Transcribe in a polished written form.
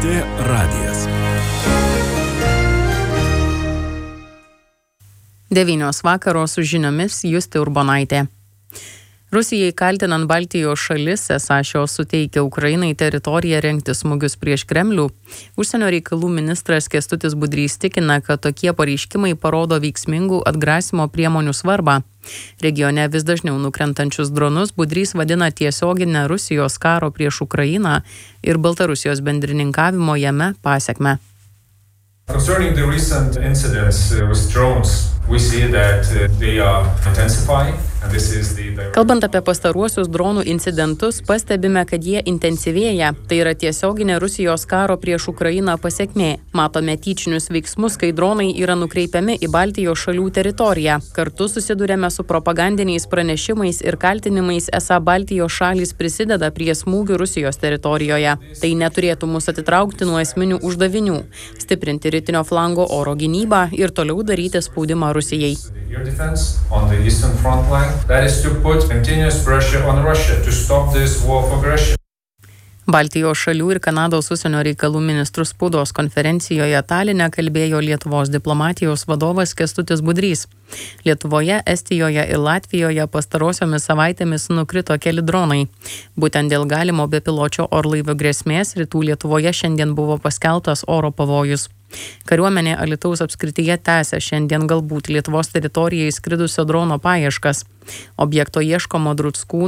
LRT radijas. 9 vakaro su žiniomis Justė Urbonaitė. Rusijai kaltinant Baltijos šalis, esą šios suteikia Ukrainai teritoriją rengti smūgius prieš Kremlių, užsienio reikalų ministras Kęstutis Budrys tikina, kad tokie pareiškimai parodo veiksmingų atgrasimo priemonių svarbą. Regione vis dažniau nukrentančius dronus Budrys vadina tiesioginę Rusijos karo prieš Ukrainą ir Baltarusijos bendrininkavimo jame pasekme. Concerning the recent incidents with drones, we see that they are intensifying. Kalbant apie pastaruosius dronų incidentus, pastebime, kad jie intensyvėja. Tai yra tiesioginė Rusijos karo prieš Ukrainą pasekmė. Matome tyčinius veiksmus, kai dronai yra nukreipiami į Baltijos šalių teritoriją. Kartu susidurėme su propagandiniais pranešimais ir kaltinimais, esą Baltijos šalys prisideda prie smūgių Rusijos teritorijoje. Tai neturėtų mus atitraukti nuo esminių uždavinių – stiprinti rytinio flango oro gynybą ir toliau daryti spaudimą Rusijai. That is to put continuous pressure on Russia to stop this war of aggression. Baltijos šalių ir Kanados užsienio reikalų ministrų spaudos konferencijoje Taline kalbėjo Lietuvos diplomatijos vadovas Kęstutis Budrys. Lietuvoje, Estijoje ir Latvijoje pastarosiomis savaitėmis nukrito keli dronai. Būtent dėl galimo bepiločio orlaivio grėsmės rytų Lietuvoje šiandien buvo paskelbtas oro pavojus. Kariuomenė Alytaus apskrityje tęsia šiandien galbūt Lietuvos teritorijai skridusio drono paieškas. Objekto ieškomo Druckų